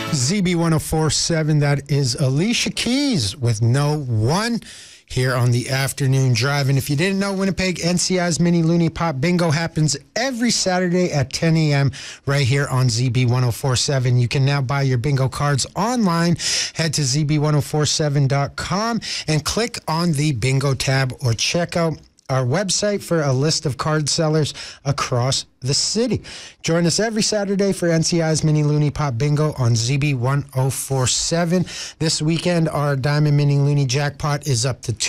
ZB1047, that is Alicia Keys with No One here on the afternoon drive. And if you didn't know, Winnipeg NCI's Mini Looney Pop Bingo happens every Saturday at 10 a.m. right here on ZB1047. You can now buy your bingo cards online. Head to ZB1047.com and click on the bingo tab or check out our website for a list of card sellers across the city. Join us every Saturday for NCI's Mini Looney Pop Bingo on ZB1047. This weekend, our Diamond Mini Looney jackpot is up to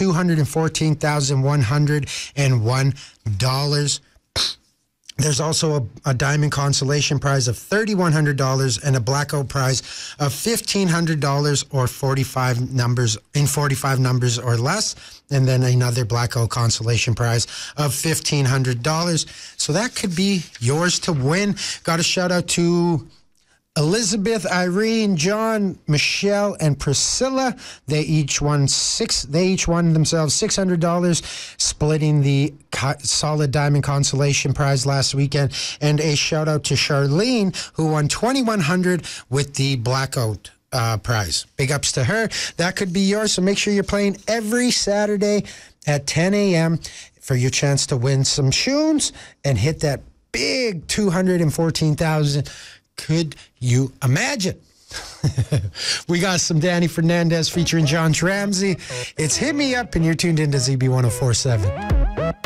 $214,101. There's also a diamond consolation prize of $3,100 and a blackout prize of $1,500 or 45 numbers or less, and then another blackout consolation prize of $1,500. So that could be yours to win. Got a shout out to Elizabeth, Irene, John, Michelle, and Priscilla. They each won themselves $600, splitting the solid diamond consolation prize last weekend. And a shout out to Charlene, who won $2,100 with the blackout prize. Big ups to her. That could be yours. So make sure you're playing every Saturday at 10 a.m. for your chance to win some shoons and hit that big $214,000. Could you imagine? We got some Danny Fernandez featuring John Ramsey. It's Hit Me Up, and you're tuned into ZB1047.